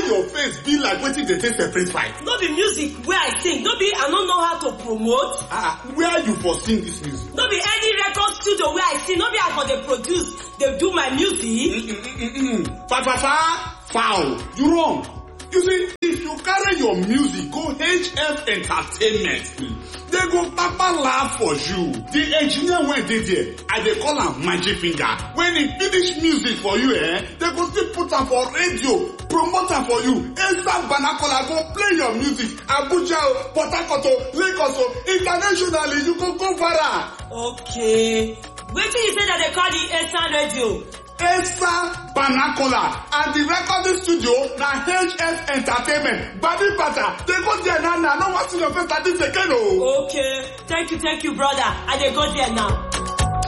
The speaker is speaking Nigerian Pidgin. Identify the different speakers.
Speaker 1: your face be like wetin dey take separate fight?
Speaker 2: No be music wey I sing, no be I no know how to promote.
Speaker 1: Where you for sing this music?
Speaker 2: No be any record studio wey I sing, no be I for dey produce, dey do my music.
Speaker 1: Foul. You wrong. You see, if you carry your music go HF Entertainment, they go papa laugh for you. The engineer wey dey there, I dey call am magic finger. When he finish music for you, they go still put am for radio, promote am for you. Instant Banakola go play your music. Abuja, Port Harcourt, Lagos, internationally, you go viral.
Speaker 2: Okay. Wetin you say that they call the Eastern Radio?
Speaker 1: Eastern Banakola, and the recording studio na HF Entertainment. Badi Bata, they go there now. No want to see your face like this again.
Speaker 2: Okay. Thank you, brother. I dey go there now.